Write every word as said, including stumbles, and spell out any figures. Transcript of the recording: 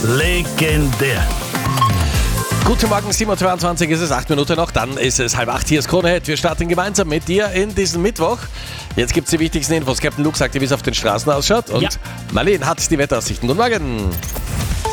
Legendär. Guten Morgen, sieben Uhr zweiundzwanzig, ist es acht Minuten noch, dann ist es halb acht, hier ist Krone Hit. Wir starten gemeinsam mit dir in diesen Mittwoch. Jetzt gibt es die wichtigsten Infos. Captain Luke sagt dir, wie es auf den Straßen ausschaut und Ja. Marlene hat die Wetteraussichten. Guten Morgen.